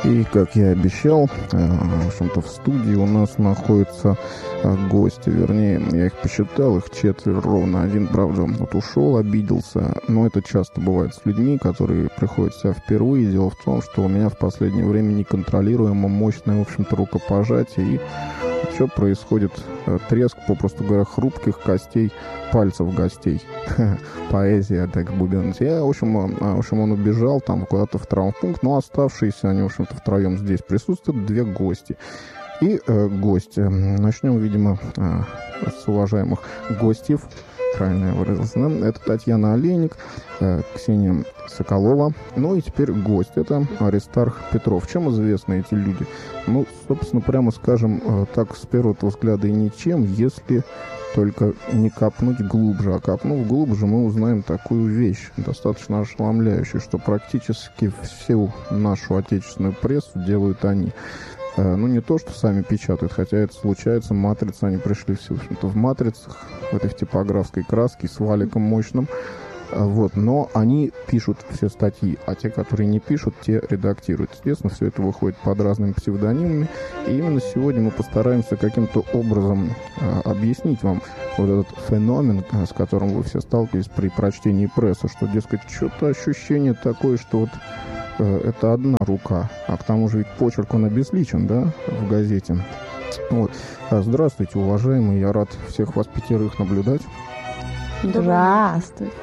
И, как я обещал, в общем-то, в студии у нас находятся гости. Вернее, я их посчитал, их 4 ровно. Один, правда, вот ушел, обиделся. Но это часто бывает с людьми, которые приходят сюда впервые. Дело в том, что у меня в последнее время неконтролируемо мощное, в общем-то, рукопожатие. И все происходит треск, попросту говоря, хрупких костей пальцев гостей. Поэзия, так бубен. Я, в общем, он убежал там куда-то в травмпункт, но оставшиеся, они, в общем-то, втроем здесь присутствуют, 2 гости. И гости. Начнем, видимо, с уважаемых гостей. Правильно я выразился, да? Это Татьяна Олейник, Ксения Соколова. Ну и теперь гость. Это Аристарх Петров. Чем известны эти люди? Ну, собственно, прямо скажем, так с первого взгляда и ничем, если только не копнуть глубже. А копнув глубже, мы узнаем такую вещь, достаточно ошеломляющую, что практически всю нашу отечественную прессу делают они. Ну, не то, что сами печатают, хотя это случается, матрицы, они пришли все, в общем-то, в матрицах, в этой типографской краске, с валиком мощным, вот, но они пишут все статьи, а те, которые не пишут, те редактируют. Естественно, все это выходит под разными псевдонимами, и именно сегодня мы постараемся каким-то образом объяснить вам вот этот феномен, с которым вы все сталкивались при прочтении прессы, что, дескать, что-то ощущение такое, что вот это одна рука, а к тому же ведь почерк, он обезличен, да, в газете. Вот. Здравствуйте, уважаемые, я рад всех вас 5 наблюдать. Здравствуйте.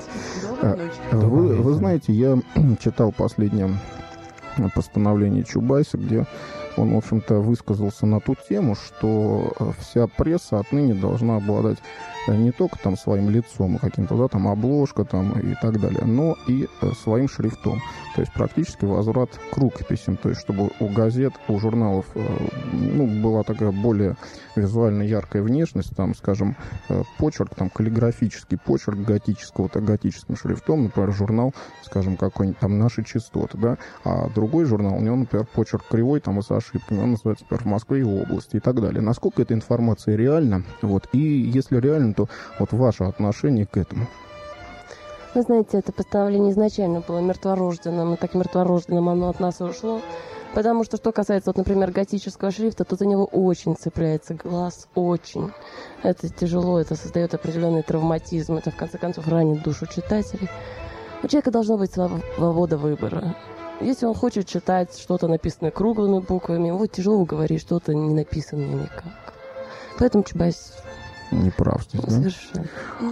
Вы знаете, я читал последнее постановление Чубайса, где он, в общем-то, высказался на ту тему, что вся пресса отныне должна обладать не только там своим лицом, каким-то, да, там обложка там и так далее, но и своим шрифтом. То есть практически возврат к рукописям, то есть чтобы у газет, у журналов была такая более визуально яркая внешность, там, скажем, почерк, там, каллиграфический почерк готическим шрифтом, например, журнал, скажем, какой-нибудь там «Наши частоты», да, а другой журнал, у него, например, почерк кривой, там, и с ошибками, он называется, например, «В Москве и области» и так далее. Насколько эта информация реальна, вот, и если реально, то вот ваше отношение к этому? Вы знаете, это постановление изначально было мертворожденным, и так мертворожденным оно от нас и ушло. Потому что касается, вот, например, готического шрифта, то за него очень цепляется глаз, очень. Это тяжело, это создает определенный травматизм, это, в конце концов, ранит душу читателей. У человека должна быть свобода выбора. Если он хочет читать что-то, написанное круглыми буквами, его тяжело уговорить что-то не написанное никак. Поэтому Чубайс не прав здесь, да? Совершенно.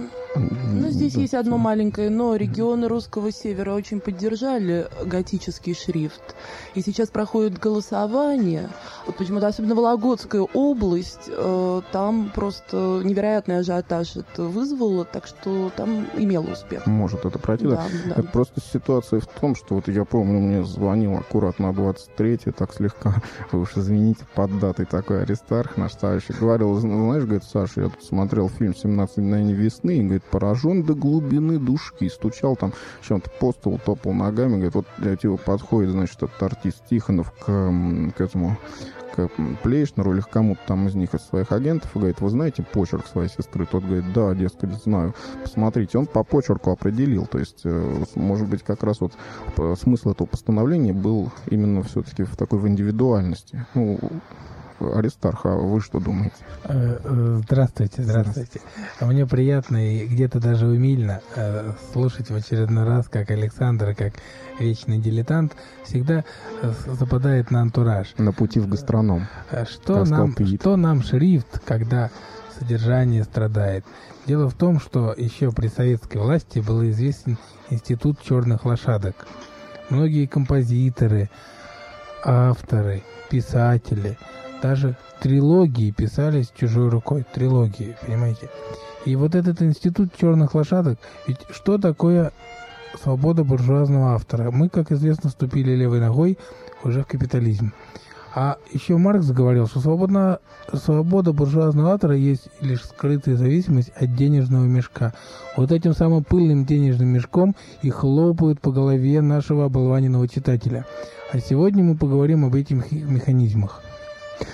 Ну, здесь есть одно маленькое но. Регионы Русского Севера очень поддержали готический шрифт. И сейчас проходит голосование. Вот почему-то, особенно Вологодская область, там просто невероятный ажиотаж это вызвало, так что там имело успех. Может это пройти, да? Это просто ситуация в том, что вот я помню, мне звонил аккуратно 23-й, так слегка, вы уж извините, под датой такой Аристарх, наш товарищ, говорил, знаешь, говорит, Саша, я тут смотрел фильм «17 мгновений весны», и, говорит, поражен до глубины души, стучал там, чем-то по столу, топал ногами, говорит, вот для тебя подходит, значит, этот артист Тихонов к этому, к Плейшнеру или к кому-то там из них, из своих агентов, и говорит, вы знаете почерк своей сестры? Тот говорит, да, дескать, знаю. Посмотрите, он по почерку определил, то есть, может быть, как раз вот смысл этого постановления был именно все-таки в индивидуальности. Ну, Аристарх, а вы что думаете? Здравствуйте. Мне приятно и где-то даже умильно слушать в очередной раз, как Александр, как вечный дилетант, всегда западает на антураж. На пути в гастроном. Что нам шрифт, когда содержание страдает? Дело в том, что еще при советской власти был известен институт черных лошадок. Многие композиторы, авторы, писатели, даже трилогии писались чужой рукой. Трилогии, понимаете? И вот этот институт черных лошадок, ведь что такое свобода буржуазного автора? Мы, как известно, вступили левой ногой уже в капитализм. А еще Маркс говорил, что свобода буржуазного автора есть лишь скрытая зависимость от денежного мешка. Вот этим самым пыльным денежным мешком и хлопают по голове нашего оболваненного читателя. А сегодня мы поговорим об этих механизмах.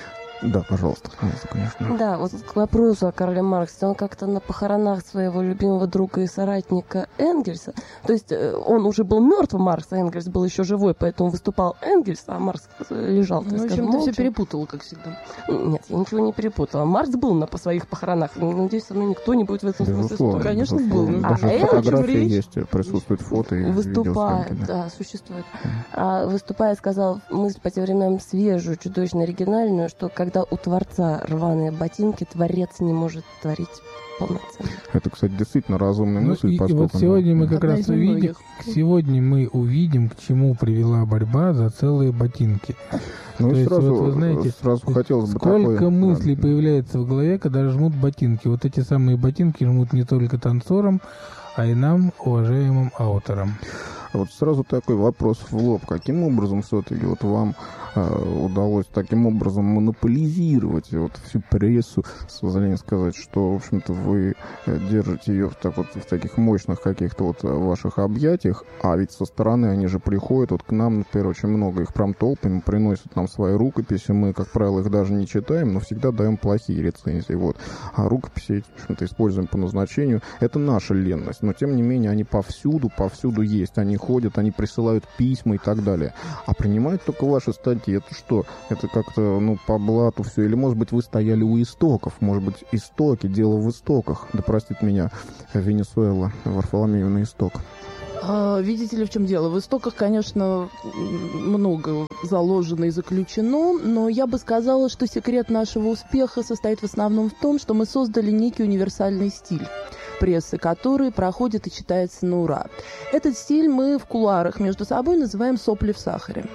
Да, пожалуйста, конечно. Да, вот к вопросу о Карле Марксе. Он как-то на похоронах своего любимого друга и соратника Энгельса, то есть он уже был мертв, Маркс, а Энгельс был еще живой, поэтому выступал Энгельс, а Маркс лежал, так в скажем, общем, ты молча. все перепутала, как всегда. Нет, я ничего не перепутала. Маркс был по своих похоронах. Надеюсь, со мной никто не будет в этом смысле Безусловно, спорить. Конечно, безусловно. был. Даже А фотографии речь? есть, присутствует фото и Выступая, видеосъемки, да, существует. Выступая, сказал мысль по тем временам свежую, чудовищно оригинальную, что когда у Творца рваные ботинки, Творец не может творить полноценно. Это, кстати, действительно разумная мысль, и поскольку... вот сегодня мы как Одна раз из увидим, немногих. сегодня мы увидим, к чему привела борьба за целые ботинки. Ну То и есть, сразу, вот вы знаете, сразу хотелось бы сколько такое... мыслей появляется в голове, когда жмут ботинки. Вот эти самые ботинки жмут не только танцорам, а и нам, уважаемым авторам. Вот сразу такой вопрос в лоб. Каким образом все-таки вот вам удалось таким образом монополизировать вот всю прессу, с позволения сказать, что, в общем-то, вы держите ее в таких мощных каких-то вот ваших объятиях, а ведь со стороны они же приходят, вот к нам, например, очень много их прям толпами приносят нам свои рукописи, мы, как правило, их даже не читаем, но всегда даем плохие рецензии, вот. А рукописи, в общем-то, используем по назначению. Это наша ленность, но, тем не менее, они повсюду есть, они ходят, они присылают письма и так далее. А принимают только ваши статьи. Это что? Это как-то, по блату все? Или, может быть, вы стояли у истоков? Может быть, истоки, дело в истоках? Да простит меня Венесуэла, Варфоломеевна исток. Видите ли, в чем дело? В истоках, конечно, много заложено и заключено, но я бы сказала, что секрет нашего успеха состоит в основном в том, что мы создали некий универсальный стиль прессы, который проходит и читается на ура. Этот стиль мы в кулуарах между собой называем «сопли в сахаре».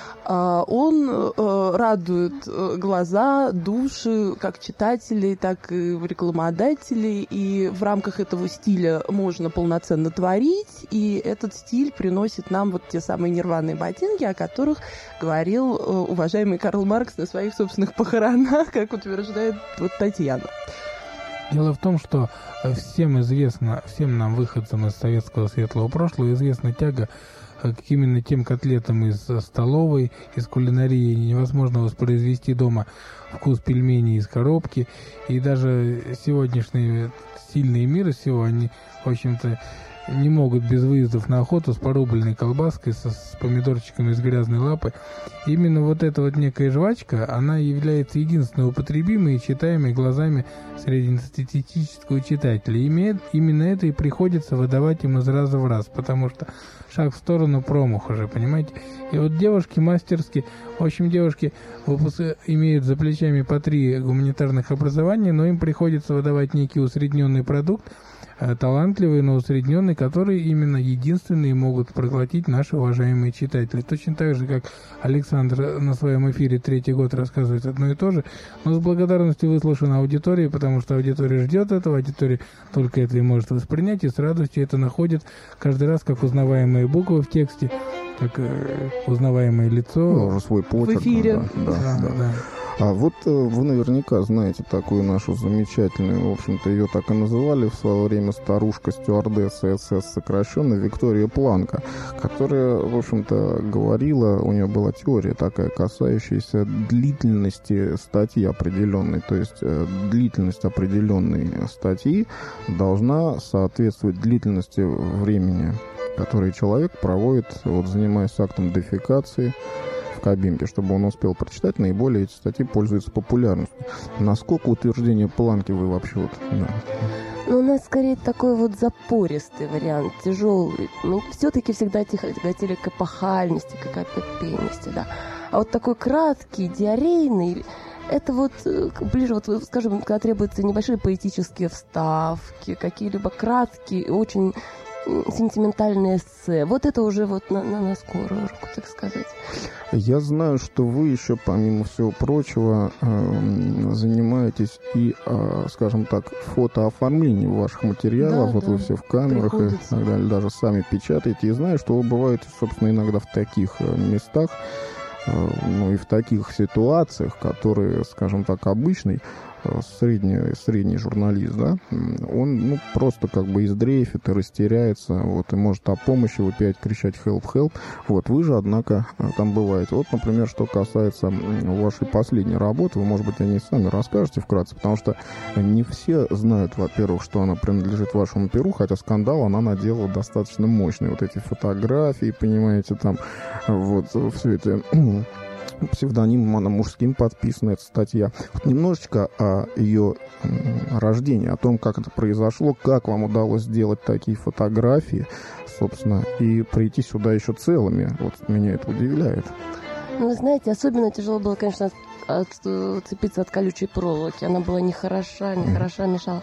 Он радует глаза, души как читателей, так и рекламодателей, и в рамках этого стиля можно полноценно творить, и этот стиль приносит нам вот те самые нирваные ботинки, о которых говорил уважаемый Карл Маркс на своих собственных похоронах, как утверждает вот Татьяна. Дело в том, что всем нам, выходцам из советского светлого прошлого, известна тяга к именно тем котлетам из столовой, из кулинарии. Невозможно воспроизвести дома вкус пельменей из коробки. И даже сегодняшние сильные мира сего, они, в общем-то, не могут без выездов на охоту с порубленной колбаской, с помидорчиками из грязной лапы. Именно вот эта вот некая жвачка, она является единственной употребимой и читаемой глазами среднестатистического читателя. Именно это и приходится выдавать им из раза в раз, потому что шаг в сторону промах уже, понимаете? И вот девушки мастерски, в общем, девушки имеют за плечами по 3 гуманитарных образования, но им приходится выдавать некий усредненный продукт, талантливый, но усредненный, который именно единственные могут проглотить наши уважаемые читатели. Точно так же, как Александр на своем эфире 3-й год рассказывает одно и то же, но с благодарностью выслушана аудитории, потому что аудитория ждет этого, аудитория только это и может воспринять, и с радостью это находит каждый раз как узнаваемые буквы в тексте, как узнаваемое лицо. Уже свой почерк. В эфире. Да. А вот вы наверняка знаете такую нашу замечательную, в общем-то, ее так и называли в свое время старушка-стюардесса СС, сокращенно Виктория Планка, которая, в общем-то, говорила, у нее была теория такая, касающаяся длительности статьи определенной. То есть длительность определенной статьи должна соответствовать длительности времени, который человек проводит, занимаясь актом дефекации в кабинке, чтобы он успел прочитать. Наиболее эти статьи пользуются популярностью. Насколько утверждение Планки вы вообще Ну, у нас скорее такой запористый вариант, тяжелый. Мы все-таки всегда тяготели к эпохальности, к эпопейности, да. А вот такой краткий, диарейный, это ближе, скажем, когда требуются небольшие поэтические вставки, какие-либо краткие, очень сентиментальные эссе. Вот это уже на скорую руку, так сказать. Я знаю, что вы еще, помимо всего прочего, занимаетесь и, скажем так, фотооформлением ваших материалов. Да, вы все в камерах и так далее, даже сами печатаете. И знаю, что вы бываете, собственно, иногда в таких местах, и в таких ситуациях, которые, скажем так, обычный средний журналист, да, он просто как бы издрейфит и растеряется, вот, и может о помощи опять кричать help, help. Вот, вы же, однако, там бываете. Вот, например, что касается вашей последней работы, вы, может быть, о ней сами расскажете вкратце, потому что не все знают, во-первых, что она принадлежит вашему перу, хотя скандал она наделала достаточно мощный. Вот эти фотографии, понимаете, там, вот, все это... псевдонимом, она мужским подписана, эта статья. Вот немножечко о ее рождении, о том, как это произошло, как вам удалось сделать такие фотографии, собственно, и прийти сюда еще целыми. Вот меня это удивляет. Ну, вы знаете, особенно тяжело было, конечно, отцепиться от колючей проволоки. Она была нехороша, мешала.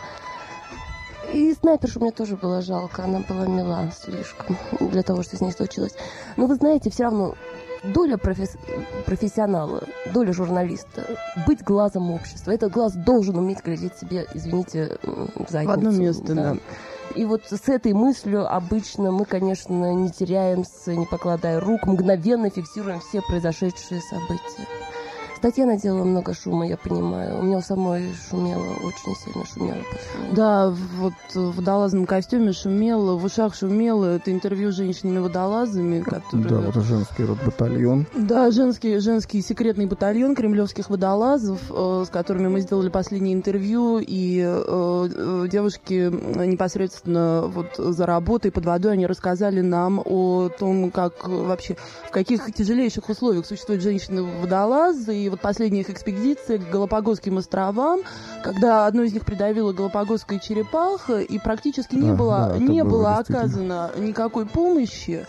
И снайпершу мне тоже было жалко. Она была мила слишком для того, что с ней случилось. Но вы знаете, все равно доля профессионала, доля журналиста — быть глазом общества. Этот глаз должен уметь глядеть себе, извините, в задницу. В одно место, да. И вот с этой мыслью обычно мы, конечно, не теряемся, не покладая рук, мгновенно фиксируем все произошедшие события. Статья наделала много шума, я понимаю. У меня у самой шумело, очень сильно шумело. Да, вот в водолазном костюме шумело, в ушах шумело. Это интервью с женщинами-водолазами, которые... Да, вот женский батальон. Да, женский секретный батальон кремлевских водолазов, с которыми мы сделали последнее интервью, и девушки непосредственно вот за работой под водой, они рассказали нам о том, как вообще, в каких тяжелейших условиях существуют женщины-водолазы, и вот последняя их экспедиция к Галапагосским островам, когда одну из них придавила галапагосская черепаха, и практически не было оказано никакой помощи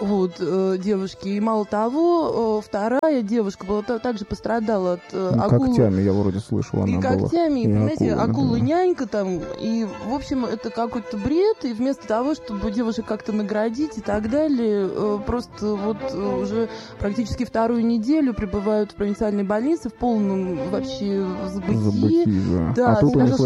девушке. И мало того, вторая девушка была также пострадала от акулы. Когтями, я вроде слышал, она была. И когтями, и, понимаете, акула-нянька да. там. И, в общем, это какой-то бред. И вместо того, чтобы девушек как-то наградить и так далее, просто уже практически вторую неделю пребывают в провинциальной больнице в полном вообще забытии. Да. А тут у них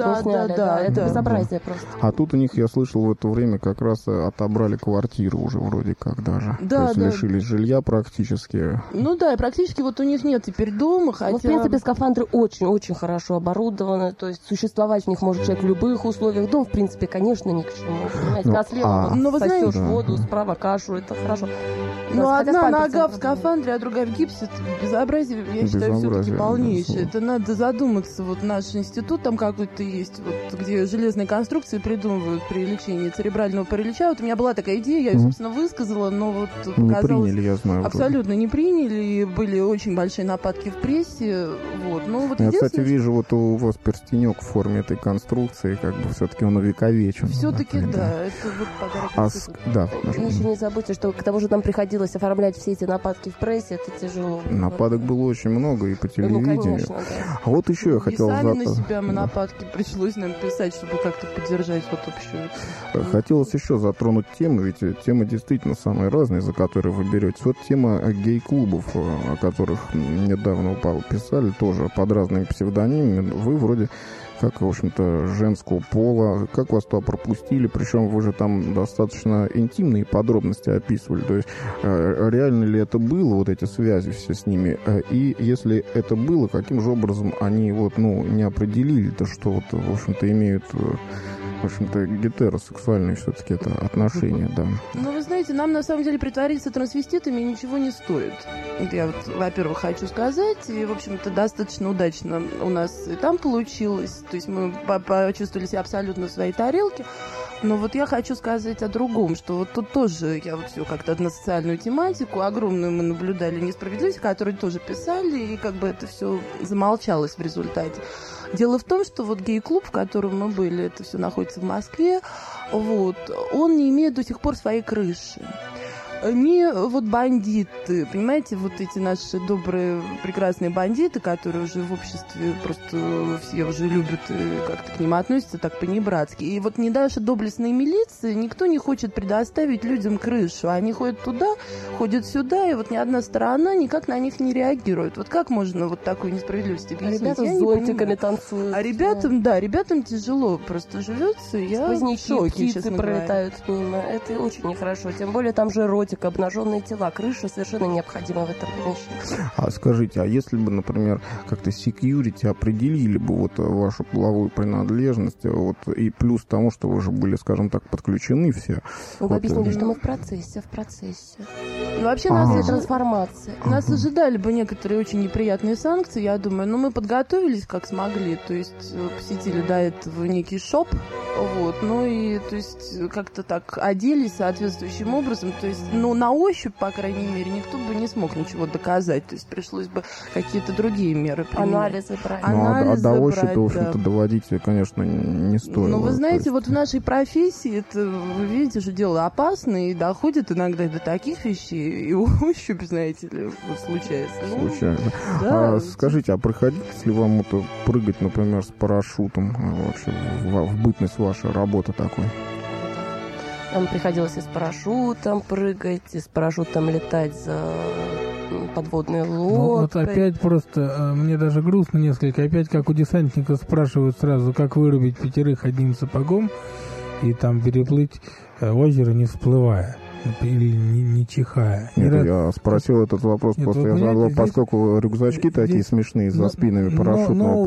это безобразие просто. А тут у них, я слышал, в это время как раз отобрали квартиру уже вроде как даже. Да, то есть лишились жилья практически. Ну да, и практически вот у них нет теперь дома, хотя... Ну, в принципе, скафандры очень-очень хорошо оборудованы, то есть существовать в них может человек в любых условиях. Дом, в принципе, конечно, ни к чему. Понимаете, слева сосешь воду, справа кашу, это хорошо. Ну, одна нога в скафандре, а другая в гипсе, это безобразие, я считаю, все-таки полнейшее. Это надо задуматься. Вот наш институт там какой-то есть, вот, где железные конструкции придумывают при лечении церебрального паралича. Вот у меня была такая идея, я ее, собственно, высказала, но вот показалось... Не приняли, я знаю. Абсолютно не приняли, и были очень большие нападки в прессе. Ну, вот я, кстати, вижу, вот у вас перстенек в форме этой конструкции, как бы все-таки он увековечен. Все-таки, да, это вот подарок. Еще не забудьте, что к тому же нам приходилось оформлять все эти нападки в прессе, это тяжело. Нападок было очень много и по телевидению. Конечно, да. А вот еще я хотел... И сами на себя мы нападки пришлось нам писать, чтобы как-то поддержать вот общую... Хотелось еще затронуть тему, ведь темы действительно самые разные, за которые вы берете. Вот тема гей-клубов, о которых недавно писали, тоже под разными псевдонимами. Вы вроде как, в общем-то, женского пола. Как вас туда пропустили? Причем вы же там достаточно интимные подробности описывали. То есть реально ли это было, вот эти связи все с ними? И если это было, каким же образом они не определили-то, что в общем-то, имеют... В общем-то, гетеросексуальные все-таки это отношения, да. Ну, вы знаете, нам на самом деле притвориться трансвеститами ничего не стоит. Я во-первых, хочу сказать, и, в общем-то, достаточно удачно у нас и там получилось. То есть мы почувствовали себя абсолютно в своей тарелке. Но вот я хочу сказать о другом, что вот тут тоже я все как-то на социальную тематику огромную мы наблюдали несправедливость, которую тоже писали, и как бы это все замолчалось в результате. Дело в том, что вот гей-клуб, в котором мы были, это все находится в Москве, он не имеет до сих пор своей крыши. Не бандиты, понимаете, вот эти наши добрые, прекрасные бандиты, которые уже в обществе просто все уже любят и как-то к ним относятся так по-небратски. И вот не даже доблестные милиции, никто не хочет предоставить людям крышу. Они ходят туда, ходят сюда, и вот ни одна сторона никак на них не реагирует. Вот как можно вот такую несправедливость объяснить? Ребята с зонтиками танцуют. А ребятам тяжело просто живется. Я в шоке, птицы пролетают мимо. Это очень нехорошо. Тем более там же родина. эротика, обнаженные тела. Крыша совершенно необходима в этом помещении. А скажите, а если бы, например, как-то security определили бы вот вашу половую принадлежность, вот, и плюс тому, что вы же были, скажем так, подключены все? Вы вот, объяснили, что мы в процессе. Ну, вообще трансформация. Нас ожидали бы некоторые очень неприятные санкции, я думаю, но мы подготовились как смогли, то есть посетили до этого некий шоп, вот, ну и, то есть, как-то так оделись соответствующим образом, то есть, ну, на ощупь, по крайней мере, никто бы не смог ничего доказать, то есть пришлось бы какие-то другие меры применять. Анализы брать. А до ощупи, в общем-то, доводить, конечно, не стоит. Ну, вы знаете, вот в нашей профессии, это, вы видите, что дело опасное, и доходит иногда до таких вещей, и ощупь, знаете ли, вот случается. Случайно. Да. Скажите, а приходилось ли вам это прыгать, например, с парашютом вообще в бытность вашей работы такой? Нам приходилось и с парашютом прыгать, и с парашютом летать за подводной лодкой. Ну, вот опять просто, мне даже грустно несколько, опять как у десантника спрашивают сразу, как вырубить 5 одним сапогом и там переплыть озеро, не всплывая. Или не чихая. Нет, я спросил этот вопрос, поскольку рюкзачки такие смешные, за спинами парашютного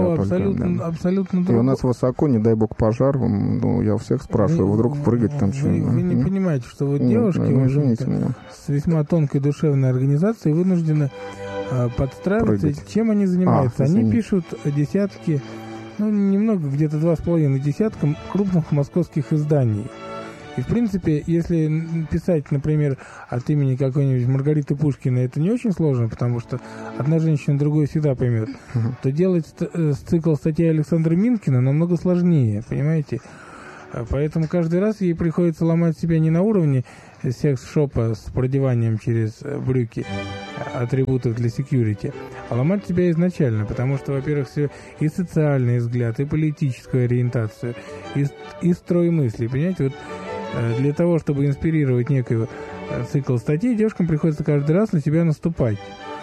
плана. Абсолютно и у нас высоко, не дай бог пожар, ну, я у всех спрашиваю, вдруг прыгать там что-нибудь. Вы не понимаете, что вот девушки с весьма тонкой душевной организацией вынуждены подстраиваться. Чем они занимаются? Они пишут десятки, ну, немного, где-то 2,5 десятка крупных московских изданий. И, в принципе, если писать, например, от имени какой-нибудь Маргариты Пушкина, это не очень сложно, потому что одна женщина другую всегда поймет, то делать цикл статей Александра Минкина намного сложнее, понимаете? Поэтому каждый раз ей приходится ломать себя не на уровне секс-шопа с продеванием через брюки атрибутов для секьюрити, а ломать себя изначально, потому что, во-первых, все и социальный взгляд, и политическую ориентацию, и строй мыслей, понимаете? Вот для того, чтобы инспирировать некий цикл статей, девушкам приходится каждый раз на себя наступать.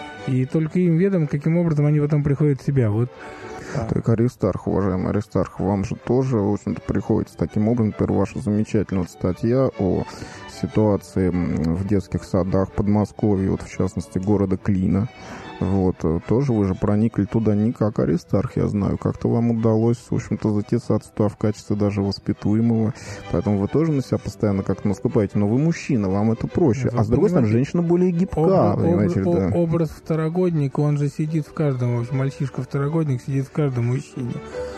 И только им ведомо, каким образом они потом приходят в себя. Вот. Так, Аристарх, уважаемый Аристарх, вам же тоже, в общем-то, приходится таким образом, например, ваша замечательная статья о ситуации в детских садах Подмосковья, вот в частности города Клина. Вот, тоже вы же проникли туда не как Аристарх, я знаю. Как-то вам удалось, в общем-то, затесаться туда в качестве даже воспитуемого. Поэтому вы тоже на себя постоянно как-то наступаете. Но вы мужчина, вам это проще. Нет, а с другой стороны, женщина более гибка, понимаете? Да. Образ второгодника, он же сидит в каждом, в общем, мальчишка-второгодник сидит в каждом мужчине.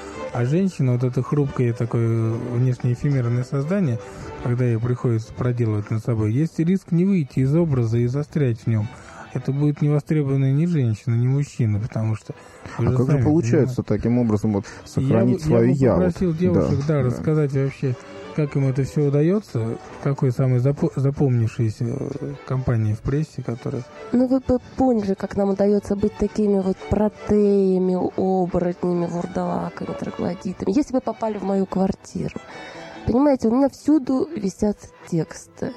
А женщина, вот это хрупкое такое внешне эфемерное создание, когда ей приходится проделывать над собой, есть риск не выйти из образа и застрять в нем. Это будет не востребованная ни женщина, ни мужчина, потому что... А как же получается таким образом вот сохранить свою я? Я бы попросил девушек, рассказать вообще, как им это все удается, какой самый запомнившийся компания в прессе, которая... Ну, вы бы поняли, как нам удается быть такими вот протеями, оборотнями, вурдалаками, троглодитами. Если бы попали в мою квартиру, понимаете, у меня всюду висят тексты.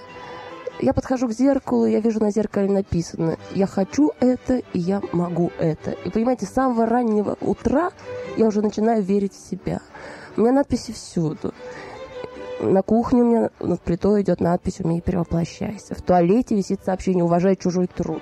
Я подхожу к зеркалу, я вижу на зеркале написано: «Я хочу это, и я могу это». И, понимаете, с самого раннего утра я уже начинаю верить в себя. У меня надписи всюду. На кухне у меня над плитой идет надпись «Умей перевоплощайся». В туалете висит сообщение «Уважай чужой труд».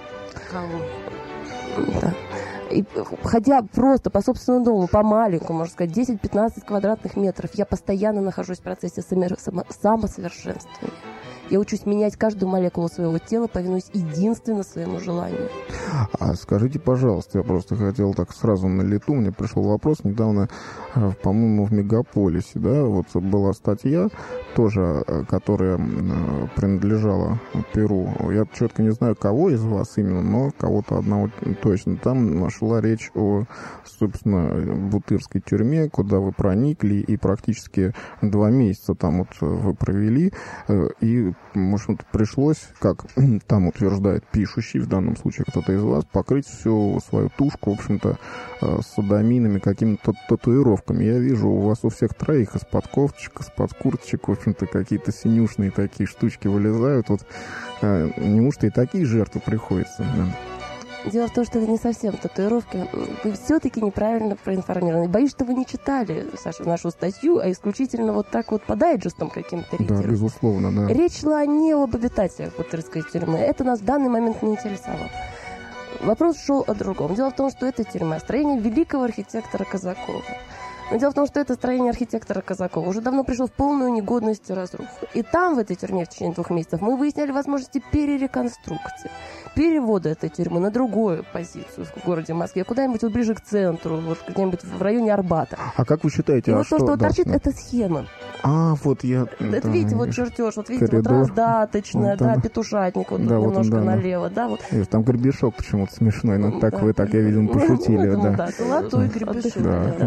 Кого? Да. И ходя просто по собственному дому, по маленькому, можно сказать, 10-15 квадратных метров, я постоянно нахожусь в процессе самосовершенствования. Я учусь менять каждую молекулу своего тела, повинуясь единственно своему желанию. А скажите, пожалуйста, я просто хотел так сразу на лету, мне пришел вопрос недавно, по-моему, в Мегаполисе, да, вот была статья тоже, которая принадлежала Перу. Я четко не знаю, кого из вас именно, но кого-то одного точно. Там шла речь о, собственно, Бутырской тюрьме, куда вы проникли, и практически 2 месяца там вот вы провели, и, в общем-то, пришлось, как там утверждает пишущий, в данном случае кто-то из вас, покрыть всю свою тушку, в общем-то, садоминами, какими-то татуировками. Я вижу у вас у всех троих из-под кофточек, из-под курточек, в общем-то, какие-то синюшные такие штучки вылезают. Вот неужто и такие жертвы приходится? Да? Дело в том, что это не совсем татуировки. Вы все-таки неправильно проинформированы. Боюсь, что вы не читали, Саша, нашу статью, а исключительно вот так вот по дайджестам каким-то Да, безусловно, да. Речь шла не об обитателях Бутырской тюрьмы. Это нас в данный момент не интересовало. Вопрос шел о другом. Дело в том, что это тюрьма, строение великого архитектора Казакова. Но дело в том, что это строение архитектора Казакова уже давно пришло в полную негодность и разруху. И там, в этой тюрьме, в течение 2 месяцев, мы выясняли возможности перереконструкции, перевода этой тюрьмы на другую позицию в городе Москве, куда-нибудь вот ближе к центру, вот где-нибудь в районе Арбата. А как вы считаете, и вот то, что торчит, это схема. Вот я... Это, видите, вот чертеж, вот видите, коридор. вот раздаточная, Вот петушатник, вот да, немножко вот налево, да, вот. Там гребешок почему-то смешной, но так вы, так я видел, пошутили, да. Золотой гребешок.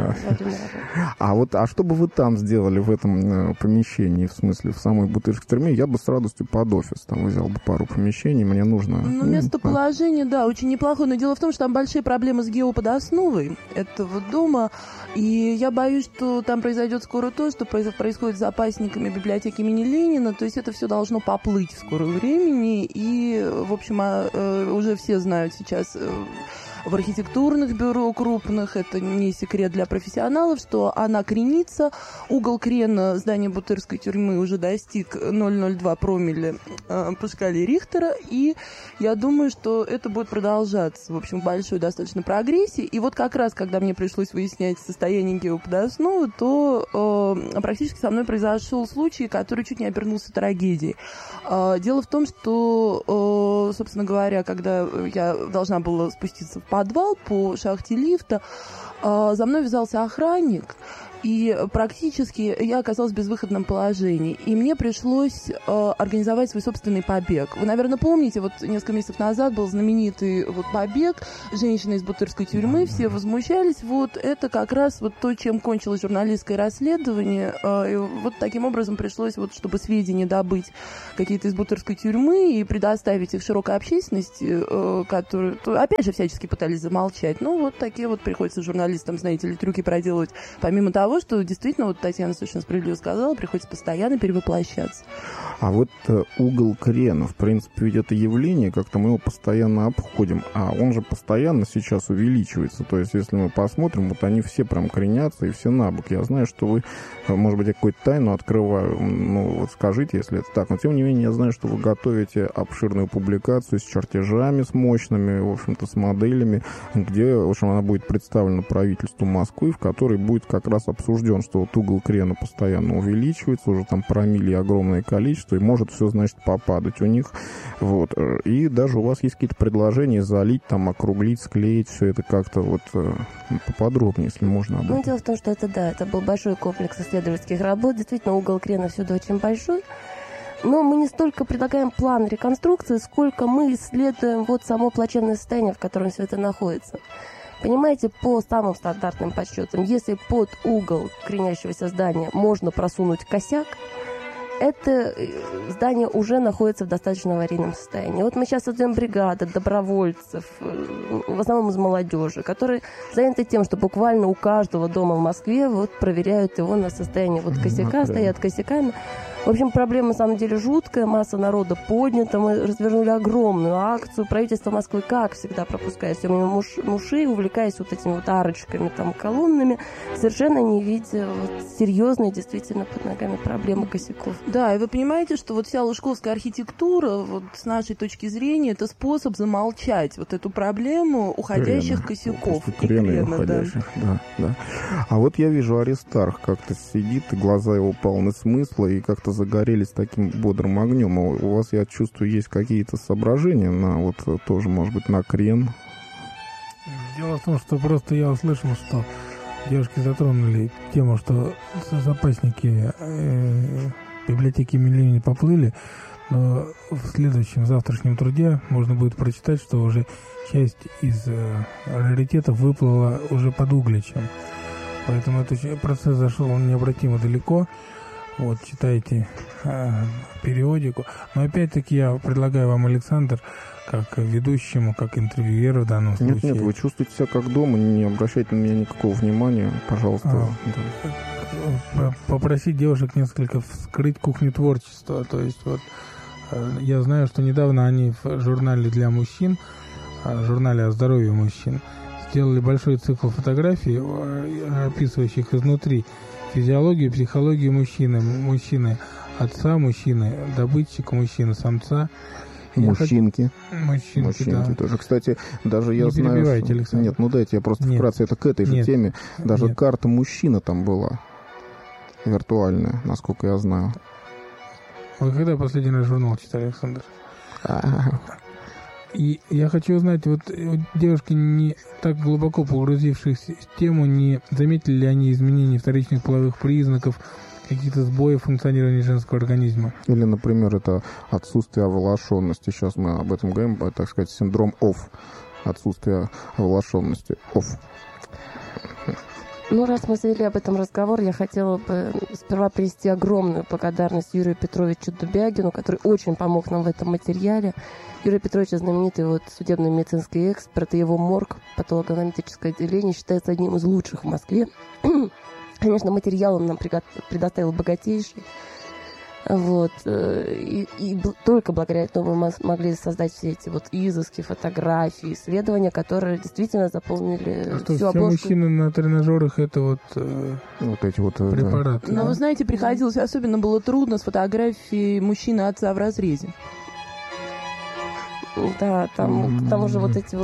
А что бы вы там сделали в этом помещении, в смысле, в самой Бутырской тюрьме? Я бы с радостью под офис там взял бы пару помещений, мне нужно... Местоположение, да, очень неплохое, но дело в том, что там большие проблемы с геоподосновой этого дома, и я боюсь, что там произойдет скоро то, что происходит с запасниками библиотеки имени Ленина, то есть это все должно поплыть в скором времени, и, в общем, уже все знают сейчас... В архитектурных бюро крупных, это не секрет для профессионалов, что она кренится. Угол крена здания Бутырской тюрьмы уже достиг 0,02 промилле по шкале Рихтера. И я думаю, что это будет продолжаться, в общем, в большой достаточно прогрессии. И вот как раз, когда мне пришлось выяснять состояние геоподосновы, то практически со мной произошел случай, который чуть не обернулся трагедией. Дело в том, что, собственно говоря, когда я должна была спуститься в подвал по шахте лифта, за мной вязался охранник, и практически я оказалась в безвыходном положении. И мне пришлось организовать свой собственный побег. Вы, наверное, помните, вот несколько месяцев назад был знаменитый вот побег женщины из Бутырской тюрьмы, все возмущались. Вот это как раз вот то, чем кончилось журналистское расследование. И вот таким образом пришлось, вот, чтобы сведения добыть какие-то из Бутырской тюрьмы и предоставить их широкой общественности, которые, опять же, всячески пытались замолчать. Ну, вот такие вот приходится журналистам, знаете ли, трюки проделывать. Помимо того, что действительно, вот Татьяна совершенно справедливо сказала, приходится постоянно перевоплощаться. А вот угол крена, в принципе, ведь это явление, как-то мы его постоянно обходим, а он же постоянно сейчас увеличивается. То есть, если мы посмотрим, вот они все прям кренятся и все на бок. Я знаю, что вы, может быть, я какую-то тайну открываю, ну, вот скажите, если это так. Но, тем не менее, я знаю, что вы готовите обширную публикацию с чертежами, с мощными, в общем-то, с моделями, где, в общем, она будет представлена правительству Москвы, в которой будет как раз обсужден, что вот угол крена постоянно увеличивается, уже там промилле огромное количество, и может все, значит, попадать у них. Вот. И даже у вас есть какие-то предложения залить, там, округлить, склеить все это как-то вот поподробнее, если можно об этом. Ну, дело в том, что это был большой комплекс исследовательских работ. Действительно, угол крена всюду очень большой. Но мы не столько предлагаем план реконструкции, сколько мы исследуем вот само плачевное состояние, в котором все это находится. Понимаете, по самым стандартным подсчетам, если под угол кренящегося здания можно просунуть косяк, это здание уже находится в достаточно аварийном состоянии. Вот мы сейчас создаем бригады добровольцев, в основном из молодежи, которые заняты тем, что буквально у каждого дома в Москве вот проверяют его на состояние вот косяка, стоят косяками. В общем, проблема, на самом деле, жуткая, масса народа поднята. Мы развернули огромную акцию. Правительство Москвы, как всегда, пропускает все мимо ушей, увлекаясь вот этими вот арочками, там, колоннами, совершенно не видя вот серьезной, действительно, под ногами проблемы косяков. Да, и вы понимаете, что вот вся лужковская архитектура, вот с нашей точки зрения, это способ замолчать вот эту проблему уходящих косяков. Крена уходящих, да. А вот я вижу, Аристарх как-то сидит, и глаза его полны смысла, и как-то загорелись таким бодрым огнем. У вас, я чувствую, есть какие-то соображения на вот тоже, может быть, на крен? Дело в том, что просто я услышал, что девушки затронули тему, что запасники библиотеки имени Ленина поплыли, но в следующем завтрашнем труде можно будет прочитать, что уже часть из раритетов выплыла уже под Угличем. Поэтому этот процесс зашел необратимо далеко. Вот, читайте периодику. Но опять-таки я предлагаю вам, Александр, как ведущему, как интервьюеру в данном случае. Нет, вы чувствуете себя как дома, не обращайте на меня никакого внимания, пожалуйста. Попросить девушек несколько вскрыть кухню творчества. То есть вот я знаю, что недавно они в журнале для мужчин журнале о здоровье мужчин, сделали большой цикл фотографий, описывающих изнутри физиологию, психологию мужчины, отца мужчины, добытчика мужчины, самца. Мужчинки да. тоже. Кстати, даже я знаю... Не перебивайте, Александр. Нет, ну дайте я просто вкратце, это к этой же теме. Даже карта мужчина там была. Виртуальная, насколько я знаю. Вы когда последний раз журнал читали, Александр? И я хочу узнать, вот девушки, не так глубоко погрузившись в тему, не заметили ли они изменений вторичных половых признаков, каких-то сбоев функционирования женского организма? Или, например, это отсутствие оволошенности. Сейчас мы об этом говорим, так сказать, синдром ОФ. Отсутствие оволошенности. ОФ. Ну, раз мы завели об этом разговор, я хотела бы сперва привести огромную благодарность Юрию Петровичу Дубягину, который очень помог нам в этом материале. Юрий Петрович знаменитый судебно-медицинский эксперт, и его морг, патологоанатомическое отделение, считается одним из лучших в Москве. Конечно, материал он нам предоставил богатейший. И только благодаря этому мы могли создать все эти изыски, фотографии, исследования, которые действительно заполнили всю обложку. Мужчины на тренажерах это эти препараты. Но вы знаете, приходилось, особенно было трудно с фотографией мужчины отца в разрезе. Да, там уже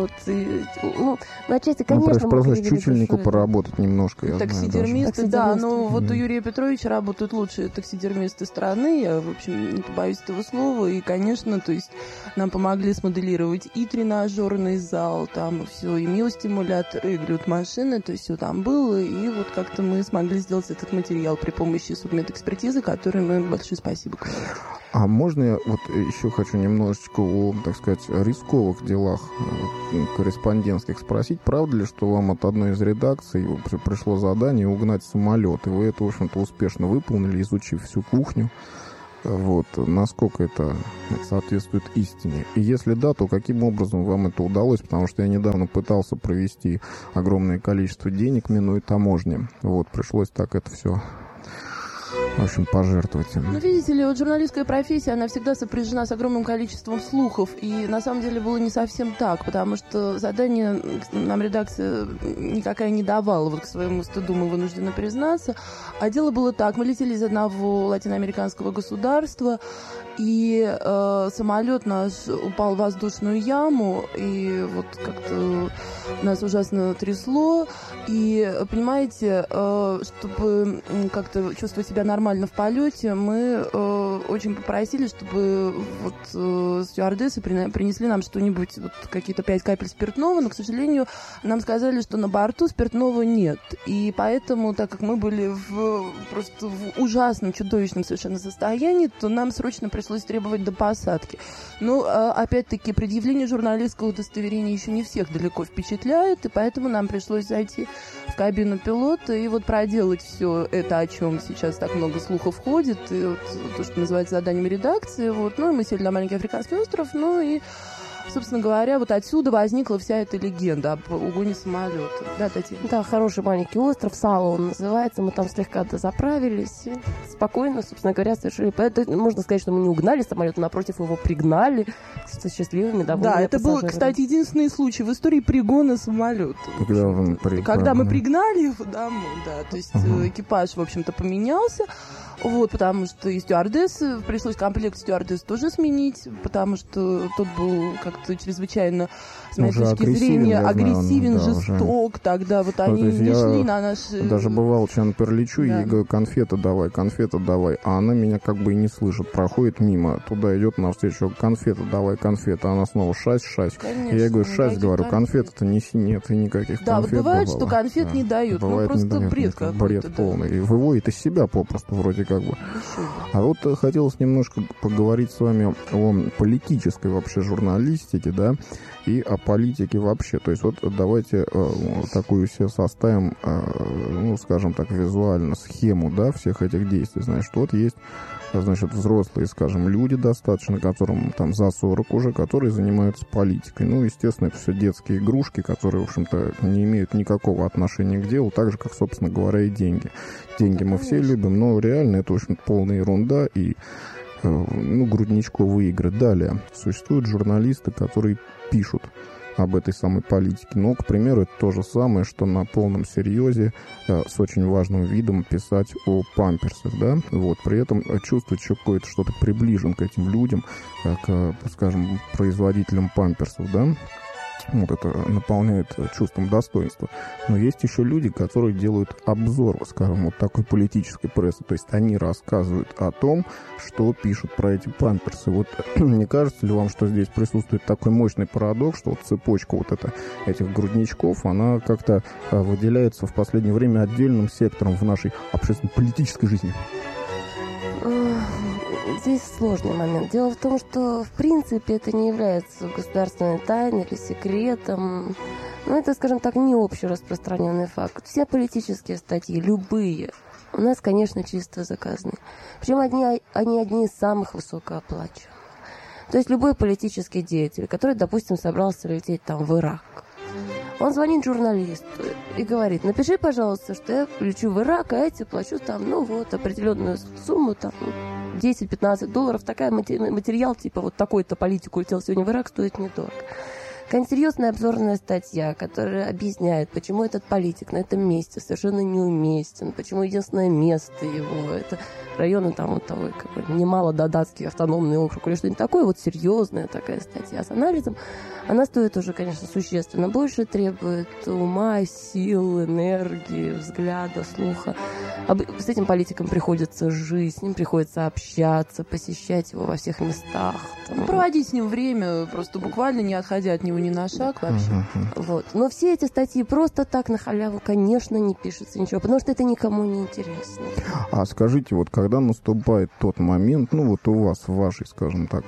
отчасти, конечно, пришлось чучельнику поработать немножко. Таксидермисты, да, у Юрия Петровича работают лучшие таксидермисты страны, я, в общем, не побоюсь этого слова, и, конечно, то есть нам помогли смоделировать и тренажерный зал, там все, и миостимуляторы, и глют-машины, то есть все там было, и вот как-то мы смогли сделать этот материал при помощи судмедэкспертизы, которой мы большое спасибо говорим. А можно я еще хочу немножечко о, так сказать, рисковых делах корреспондентских спросить? Правда ли, что вам от одной из редакций пришло задание угнать самолет, и вы это, в общем-то, успешно выполнили, изучив всю кухню? Насколько это соответствует истине? И если да, то каким образом вам это удалось? Потому что я недавно пытался провести огромное количество денег, минуя таможни. Пришлось так это все... в общем, пожертвовать. Видите ли, журналистская профессия, она всегда сопряжена с огромным количеством слухов, и на самом деле было не совсем так, потому что задание нам редакция никакая не давала, к своему стыду мы вынуждены признаться, а дело было так, мы летели из одного латиноамериканского государства, и самолет наш упал в воздушную яму, и как-то нас ужасно трясло, и, понимаете, чтобы как-то чувствовать себя нормально в полете, мы очень попросили, чтобы стюардессы принесли нам что-нибудь, какие-то 5 капель спиртного, но, к сожалению, нам сказали, что на борту спиртного нет. И поэтому, так как мы были просто в ужасном, чудовищном совершенно состоянии, то нам срочно пришлось требовать до посадки. Опять-таки, предъявление журналистского удостоверения еще не всех далеко впечатляет, и поэтому нам пришлось зайти в кабину пилота и проделать все это, о чем сейчас так много слухов ходит, и то, что называется заданием редакции. И мы сели на маленький африканский остров, и, собственно говоря, отсюда возникла вся эта легенда об угоне самолета. Да, Татьяна? Да, хороший маленький остров, Сало он называется. Мы там слегка дозаправились и спокойно, собственно говоря, совершили. Поэтому можно сказать, что мы не угнали самолет, напротив, его пригнали со счастливыми, довольными Да, это пассажирами. был, кстати, единственный случай в истории пригона самолета. Когда мы пригнали его домой, да, то есть экипаж, в общем-то, поменялся. Потому что и стюардессы, пришлось комплект стюардесс тоже сменить, потому что тот был как-то чрезвычайно, с моей точки зрения, агрессивен, жесток. Тогда они не шли на наши... Даже бывало, что я, например, лечу, да. И говорю, конфеты давай, а она меня и не слышит, проходит мимо, туда идет навстречу, конфеты давай, а она снова шась. Конечно, и я говорю, говорю, конфеты-то неси, нет, и никаких конфет. Да, бывает, что конфет не дают, бывает, просто не дают, бред какой-то. Бред полный, и выводит из себя попросту, вроде как бы. А хотелось немножко поговорить с вами о политической вообще журналистике, да, и о политике вообще. То есть давайте такую себе составим, скажем так, визуально схему, да, всех этих действий. Есть, взрослые, скажем, люди достаточно, которым там за 40 уже, которые занимаются политикой. Естественно, это все детские игрушки, которые, в общем-то, не имеют никакого отношения к делу, так же, как, собственно говоря, и деньги. Деньги мы все любим, но реально это, в общем-то, полная ерунда и, грудничковые игры. Далее, существуют журналисты, которые пишут об этой самой политике. Но, к примеру, это то же самое, что на полном серьезе с очень важным видом писать о памперсах, да, вот, при этом чувствовать, что какой-то что-то приближен к этим людям, к, скажем, производителям памперсов, да. Вот это наполняет чувством достоинства. Но есть еще люди, которые делают обзор, скажем, вот такой политической прессы. То есть они рассказывают о том, что пишут про эти памперсы. Вот не кажется ли вам, что здесь присутствует такой мощный парадокс, что вот цепочка вот этих грудничков, она как-то выделяется в последнее время отдельным сектором в нашей общественно-политической жизни? Здесь сложный момент. Дело в том, что в принципе это не является государственной тайной или секретом. Но это, скажем так, не общераспространенный факт. Все политические статьи, любые, у нас, конечно, чисто заказаны. Причем они одни из самых высокооплачиваемых. То есть любой политический деятель, который, допустим, собрался лететь там в Ирак, он звонит журналисту и говорит: напиши, пожалуйста, что я лечу в Ирак, а я тебе плачу там, ну вот, определенную сумму, там, $10-15. Такая материал, типа вот такой-то политик улетел сегодня в Ирак, стоит недорого. Какая-нибудь серьезная обзорная статья, которая объясняет, почему этот политик на этом месте совершенно неуместен, почему единственное место его — это районы там вот того, как бы, немало-дадатский автономный округ или что-нибудь такое, вот серьезная такая статья с анализом, она стоит уже, конечно, существенно больше, требует ума, сил, энергии, взгляда, слуха. С этим политиком приходится жить, с ним приходится общаться, посещать его во всех местах. Там. Проводить с ним время, просто буквально не отходя от него ни на шаг вообще. Вот. Но все эти статьи просто так на халяву, конечно, не пишется ничего, потому что это никому не интересно. А скажите, вот когда наступает тот момент, ну вот у вас, в вашей, скажем так,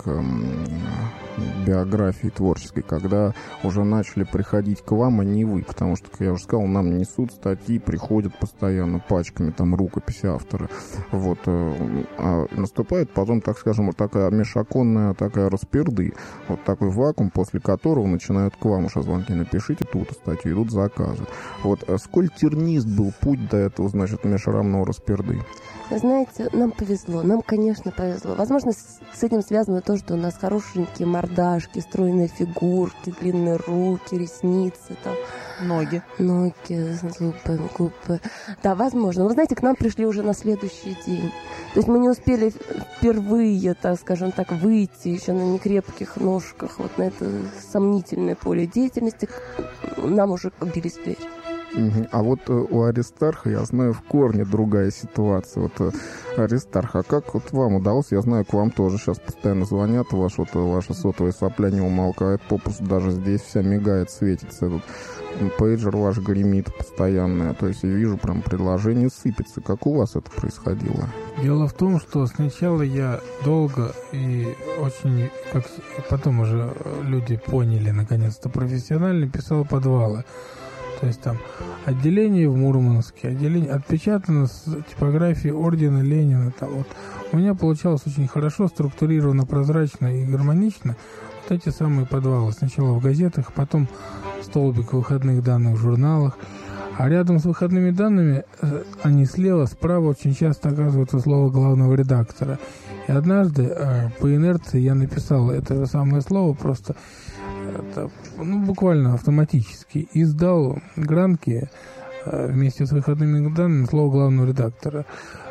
биографии творческой, когда уже начали приходить к вам, а не вы, потому что, как я уже сказал, нам несут статьи, приходят постоянно пачками, там, рукописи автора, вот, а наступает потом, так скажем, вот такая межоконная такая расперды, вот такой вакуум, после которого начинают к вам уже звонки: напишите тут статью, идут заказы. Вот, сколь тернист был путь до этого, значит, межрамного расперды? Вы знаете, нам повезло, нам, конечно, повезло. Возможно, с этим связано то, что у нас хорошенькие мордашки, стройные фигурки, длинные руки, ресницы, там, ноги, зубы, губы. Да, возможно. Вы знаете, к нам пришли уже на следующий день. То есть мы не успели впервые, так скажем так, выйти еще на некрепких ножках вот на это сомнительное поле деятельности. Нам уже бились в дверь. А вот у Аристарха, я знаю, в корне другая ситуация. Вот, Аристарх, а как вот вам удалось? Я знаю, к вам тоже сейчас постоянно звонят, ваша сотовая сопля не умолкает, попусту даже здесь вся мигает, светится. Этот пейджер ваш гремит постоянно. То есть я вижу, прям предложение сыпется. Как у вас это происходило? Дело в том, что сначала я долго и очень, как потом уже люди поняли, наконец-то профессионально, писал подвалы. То есть там отделение в Мурманске, отделение отпечатано с типографией ордена Ленина. Там вот. У меня получалось очень хорошо, структурировано, прозрачно и гармонично вот эти самые подвалы. Сначала в газетах, потом столбик выходных данных в журналах. А рядом с выходными данными, они слева, справа очень часто оказываются слово главного редактора. И однажды по инерции я написал это самое слово просто... Это, буквально автоматически, и сдал гранки вместе с выходными данными слово главного редактора.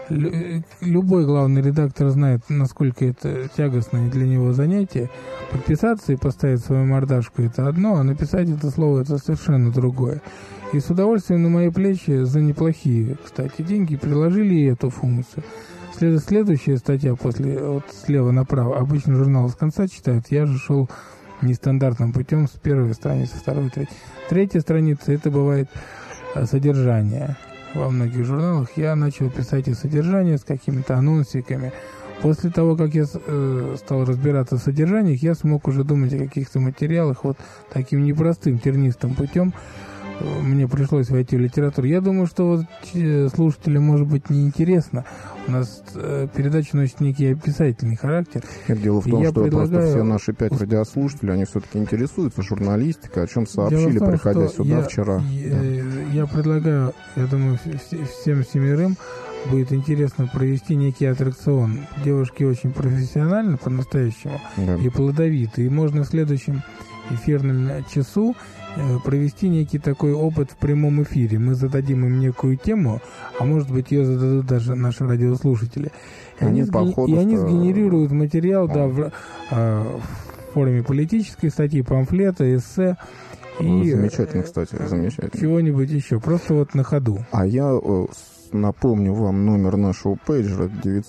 Любой главный редактор знает, насколько это тягостное для него занятие. Подписаться и поставить свою мордашку — это одно, а написать это слово — это совершенно другое. И с удовольствием на мои плечи за неплохие, кстати, деньги приложили и эту функцию. Следующая статья после, вот слева направо, обычно журнал с конца читают, я же шел нестандартным путем с первой страницы, второй, третьей. Третья страница — это бывает содержание. Во многих журналах я начал писать и содержание с какими-то анонсиками. После того, как я стал разбираться в содержаниях, я смог уже думать о каких-то материалах вот таким непростым, тернистым путем. Мне пришлось войти в литературу. Я думаю, что вот слушателям, может быть, неинтересно. У нас передача носит некий описательный характер. Дело в том, что просто все наши 5 радиослушателей, они все-таки интересуются журналистикой, о чем сообщили, приходя сюда вчера. я предлагаю, я думаю, всем семерым будет интересно провести некий аттракцион. Девушки очень профессиональны по-настоящему, да, и плодовиты. И можно в следующем эфирном часу провести некий такой опыт в прямом эфире. Мы зададим им некую тему, а может быть ее зададут даже наши радиослушатели. И они сгенерируют материал, да, в форме политической статьи, памфлета, эссе. И замечательно, кстати, замечательно. Чего-нибудь еще, просто вот на ходу. А я напомню вам номер нашего пейджера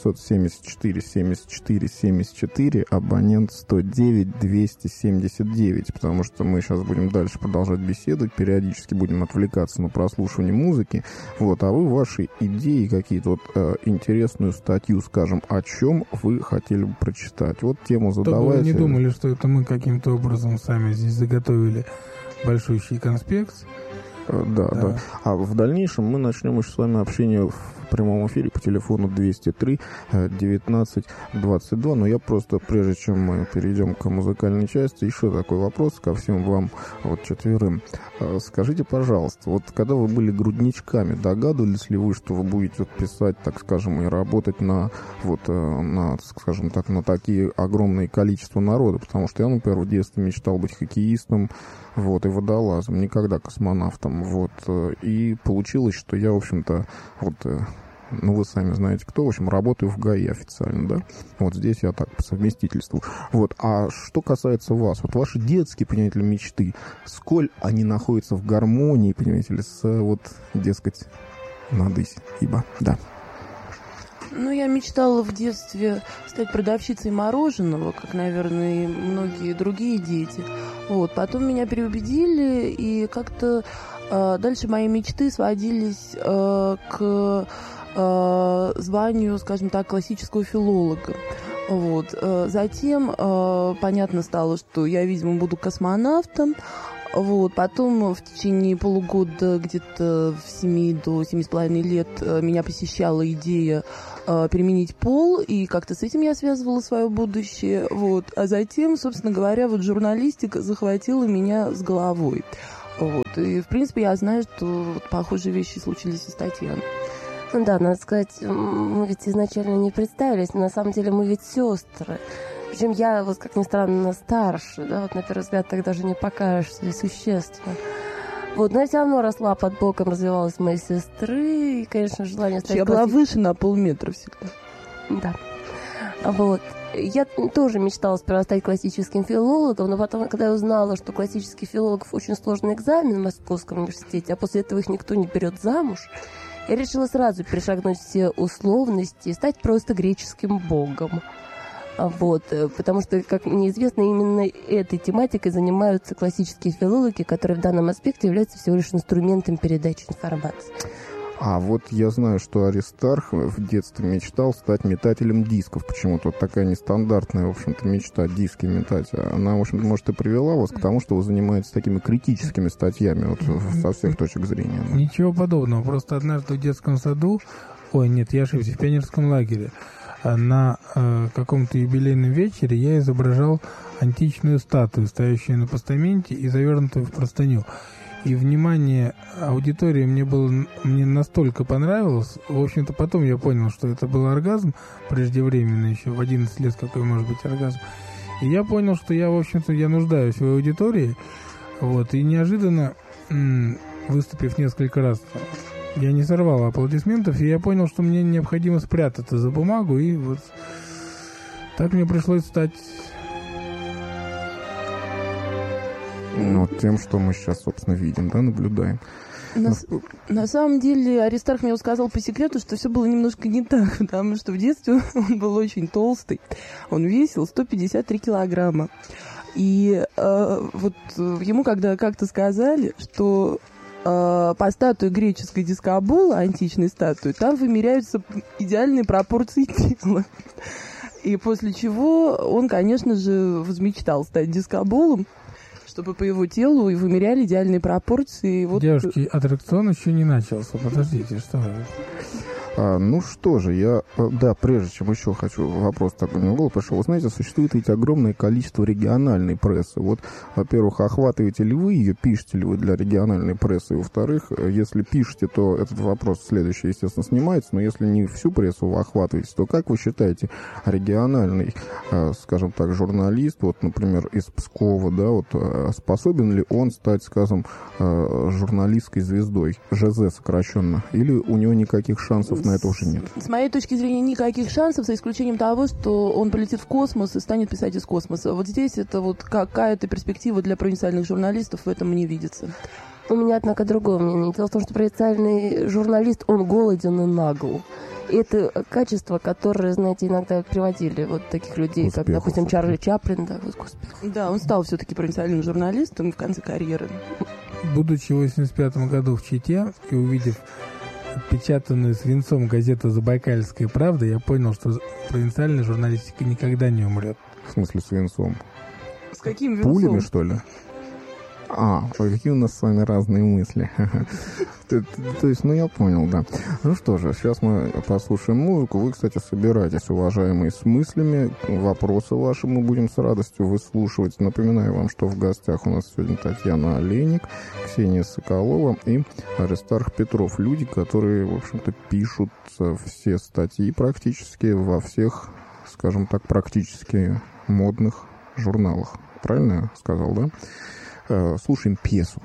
974-74-74, абонент 109-279, потому что мы сейчас будем дальше продолжать беседовать, периодически будем отвлекаться на прослушивание музыки. Вот, а вы ваши идеи какие-то, вот интересную статью, скажем, о чем вы хотели бы прочитать. Вот тему задавайте. Чтобы вы не думали, что это мы каким-то образом сами здесь заготовили большущий конспект. Да. А в дальнейшем мы начнем еще с вами общение в прямом эфире по телефону 203-19-22. Но я просто, прежде чем мы перейдем к музыкальной части, еще такой вопрос ко всем вам, вот четверым. Скажите, пожалуйста, вот когда вы были грудничками, догадывались ли вы, что вы будете вот писать, так скажем, и работать на скажем так, на такие огромные количества народа? Потому что я, например, в детстве мечтал быть хоккеистом, вот, и водолазом, никогда космонавтом, вот, и получилось, что я, в общем-то, вот, вы сами знаете кто, в общем, работаю в ГАИ официально, да, вот здесь я так, по совместительству, вот, а что касается вас, вот ваши детские, понимаете ли, мечты, сколь они находятся в гармонии, понимаете ли, с, вот, дескать, надысь, ибо, да. Ну, я мечтала в детстве стать продавщицей мороженого, как, наверное, и многие другие дети. Вот. Потом меня переубедили, и как-то дальше мои мечты сводились к званию, скажем так, классического филолога. Вот. Затем понятно стало, что я, видимо, буду космонавтом. Вот. Потом в течение полугода, где-то в 7 до 7,5 лет, меня посещала идея переменить пол, и как-то с этим я связывала свое будущее. Вот. А затем, собственно говоря, вот журналистика захватила меня с головой. Вот. И, в принципе, я знаю, что вот похожие вещи случились и с Татьяной. Ну да, надо сказать, мы ведь изначально не представились, но на самом деле мы ведь сестры. Причем я, вот как ни странно, старше, да, вот на первый взгляд так даже не покажешься, и существенно. Вот, но я все равно росла под боком, развивалась моей сестры, и, конечно, желание стать... Я была выше на полметра всегда. Да. Вот. Я тоже мечтала сперва стать классическим филологом, но потом, когда я узнала, что классических филологов очень сложный экзамен в Московском университете, а после этого их никто не берет замуж, я решила сразу перешагнуть все условности и стать просто греческим богом. Вот, потому что, как мне известно, именно этой тематикой занимаются классические филологи, которые в данном аспекте являются всего лишь инструментом передачи информации. А вот я знаю, что Аристарх в детстве мечтал стать метателем дисков. Почему-то вот такая нестандартная, в общем-то, мечта диски метать. Она, в общем-то, может, и привела вас к тому, что вы занимаетесь такими критическими статьями вот, со всех точек зрения. Ничего подобного. Просто однажды в детском саду, я ошибся, в пионерском лагере, на каком-то юбилейном вечере я изображал античную статую, стоящую на постаменте и завернутую в простыню. И внимание аудитории мне настолько понравилось. В общем-то, потом я понял, что это был оргазм преждевременно, еще в 11 лет какой может быть оргазм. И я понял, что я, в общем-то, нуждаюсь в аудитории. Вот, и неожиданно, выступив несколько раз, я не сорвал аплодисментов, и я понял, что мне необходимо спрятаться за бумагу, и вот так мне пришлось стать... тем, что мы сейчас, собственно, видим, да, наблюдаем. На самом деле, Аристарх мне сказал по секрету, что все было немножко не так, потому что в детстве он был очень толстый. Он весил 153 килограмма. И вот ему когда как-то сказали, что по статуе греческой дискобола, античной статуи, там вымеряются идеальные пропорции тела. И после чего он, конечно же, возмечтал стать дискоболом, чтобы по его телу и вымеряли идеальные пропорции. Вот... Девушки, аттракцион еще не начался. Подождите, что вы? Ну что же, прежде чем еще хочу, вопрос такой мне в голову пришел. Вы знаете, существует ведь огромное количество региональной прессы. Вот, во-первых, охватываете ли вы ее, пишете ли вы для региональной прессы? И, во-вторых, если пишете, то этот вопрос следующий, естественно, снимается, но если не всю прессу вы охватываете, то как вы считаете, региональный, скажем так, журналист, вот, например, из Пскова, да, вот, способен ли он стать, скажем, журналистской звездой, ЖЗ сокращенно, или у него никаких шансов на это уже нет? С моей точки зрения, никаких шансов, за исключением того, что он полетит в космос и станет писать из космоса. Вот здесь это вот какая-то перспектива для провинциальных журналистов в этом не видится. У меня, однако, другое мнение. Дело в том, что провинциальный журналист, он голоден и нагл. И это качество, которое, знаете, иногда приводили вот таких людей, как, допустим, Чарли Чаплин. Да, вот, да, он стал все-таки провинциальным журналистом в конце карьеры. Будучи в 1985 году в Чите и увидев печатанную свинцом газету «Забайкальская правда», я понял, что провинциальная журналистика никогда не умрет. В смысле свинцом? С каким винцом? Пулями, что ли? Какие у нас с вами разные мысли. То есть, я понял, да. Ну что же, сейчас мы послушаем музыку. Вы, кстати, собирайтесь, уважаемые, с мыслями. Вопросы ваши мы будем с радостью выслушивать. Напоминаю вам, что в гостях у нас сегодня Татьяна Олейник, Ксения Соколова и Аристарх Петров. Люди, которые, в общем-то, пишут все статьи практически во всех, скажем так, практически модных журналах. Правильно я сказал, да? Слушаем пьесу.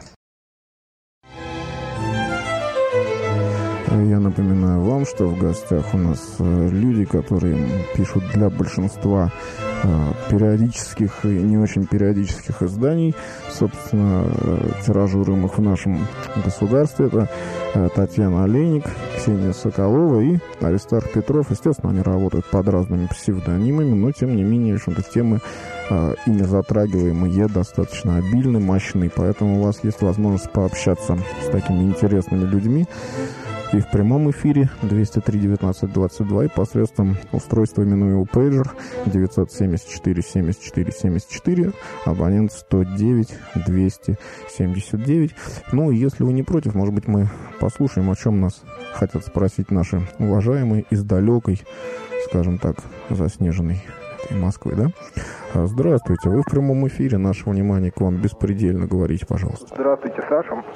Я напоминаю вам, что в гостях у нас люди, которые пишут для большинства периодических и не очень периодических изданий, собственно, тиражируемых в нашем государстве. Это Татьяна Олейник, Ксения Соколова и Аристарх Петров. Естественно, они работают под разными псевдонимами, но, тем не менее, в общем-то, темы ими затрагиваемые достаточно обильны, мощны, поэтому у вас есть возможность пообщаться с такими интересными людьми и в прямом эфире 203-19-22 и посредством устройства, именуемого пейджер 974-74-74, абонент 109-279. Ну, если вы не против, может быть, мы послушаем, о чем нас хотят спросить наши уважаемые из далекой, скажем так, заснеженной Москвы, да? Здравствуйте, вы в прямом эфире, наше внимание к вам беспредельно, говорите, пожалуйста. Здравствуйте, Саша.